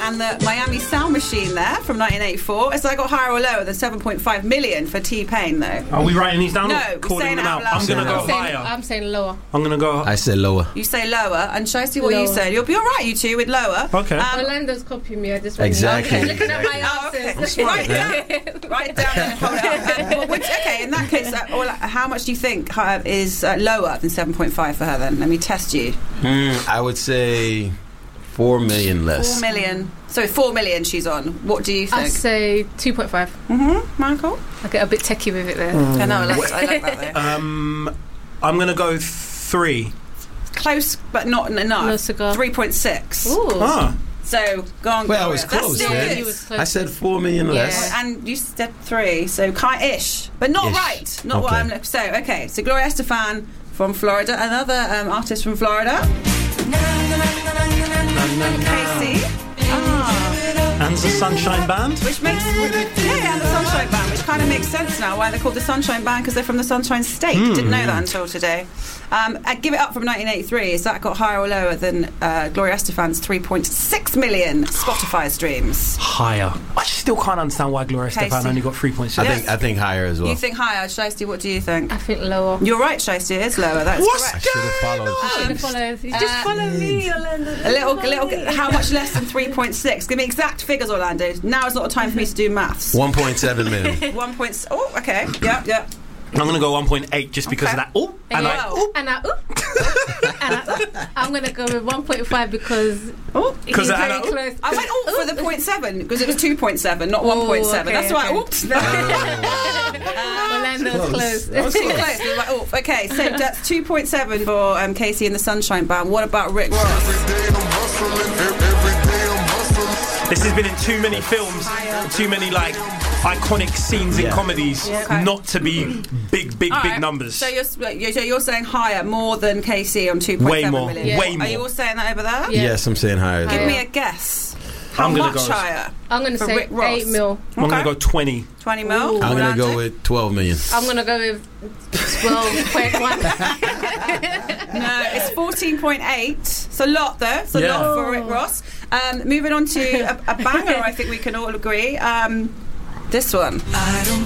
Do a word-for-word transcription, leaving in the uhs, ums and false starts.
and the Miami Sound Machine there from nineteen eighty-four. Has that got higher or lower than seven point five million for T-Pain, though? Are we writing these down? No, or we're calling saying them it out out. loud. I'm going to go I'm saying, higher. I'm saying lower. I'm going to go. I said lower. You say lower, and Shiesty, what Lower. you said? You'll be all right, you two, with lower. Okay. Um, Orlando's copying me. I just want Exactly. You know, looking at my Oh, answers. okay. Write it down. Write it down and hold it up. Well, which, okay, in that case, uh, Orla- how much do you think uh, is uh, lower than seven point five for her then? Let me test you. Mm, I would say four million less. Four million. So four million she's on. What do you think? I say two point five. Mm-hmm. Michael? I get a bit techie with it there. I know, I like, I like that though. Um, I'm going to go three. Close, but not enough. No cigar. three point six. Ooh. Ah. So, go on, Well, I Gloria. was close, That's still yeah. good. He was close. I said four million Yeah. less. And you said three, so kind-ish, but not Ish. right. Not what Okay. I'm. So okay, so Gloria Estefan from Florida, another um, artist from Florida. Casey. Ah, And the Sunshine Band. which makes yeah, yeah, the Sunshine Band, which kind of makes sense now why they're called the Sunshine Band, because they're from the Sunshine State. Didn't know that until today. Um, I Give It Up from nineteen eighty-three. Has that got higher or lower than uh, Gloria Estefan's three point six million Spotify streams? Higher. I still can't understand why Gloria Casey. Estefan only got three point I six. think I think higher as well. You think higher, Shiesty? What do you think? I think lower. You're right, Shiesty. It is lower. That's What's correct. I should have followed. I should have followed. You Uh, just follow me, Orlando. A little, a little. How much less than three point six? Give me exact figures, Orlando. Now is not a time for me to do maths. One point seven million. One point. Oh, okay. Yep, yep. I'm going to go one point eight just because Okay. of that. Oh, and Yeah. I. Wow. And I, ooh. and I, ooh. I'm gonna go with one point five because Oh, he's 'Cause very I- close. I went oh for the point seven because it was two point seven, not one point seven. okay, That's why. okay. Oops. Orlando's close. That was too close. It was like, oh, okay, so that's two point seven for um, Casey and the Sunshine Band. What about Rick Ross? This has been in too many films, too many like iconic scenes in Yeah. comedies, Okay. not to be big, big, All big right. numbers. So you're, you're, so you're saying higher, more than Casey on two point seven Way more, million. Yeah. way Are more. you all saying that over there? Yeah. Yes, I'm saying higher as Give well. me a guess. How I'm gonna much go- higher? I'm gonna For say Rick Ross. eight mil. I'm Okay. going to go twenty. twenty mil. Ooh. I'm gonna Orlando? go with twelve million. I'm gonna go with twelve point one. No, it's fourteen point eight. It's a lot, though. It's a Yeah. lot for Rick Ross. Um, moving on to a, a banger, I think we can all agree. Um, this one. I don't